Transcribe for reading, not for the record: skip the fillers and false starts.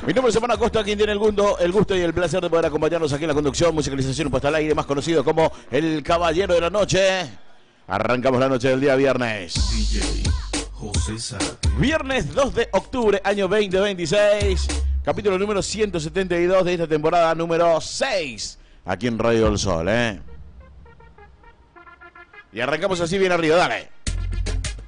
Mi nombre es Semana Costa, quien tiene el gusto y el placer de poder acompañarnos aquí en la conducción, musicalización, puesta al aire, más conocido como el Caballero de la Noche. Arrancamos la noche del día viernes. DJ José Zárate. Viernes 2 de octubre, año 2026. Capítulo número 172 de esta temporada número 6. Aquí en Radio del Sol, Y arrancamos así bien arriba, dale.